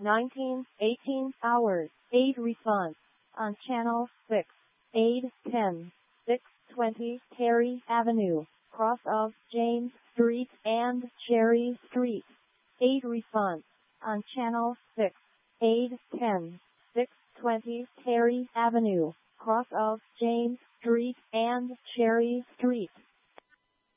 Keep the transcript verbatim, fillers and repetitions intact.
nineteen, eighteen hours, eight response. On channel six, eight ten, six twenty Terry Avenue, cross of James Street and Cherry Street. eight response. On channel six, eight ten, six twenty Terry Avenue, cross of James Street and Cherry Street.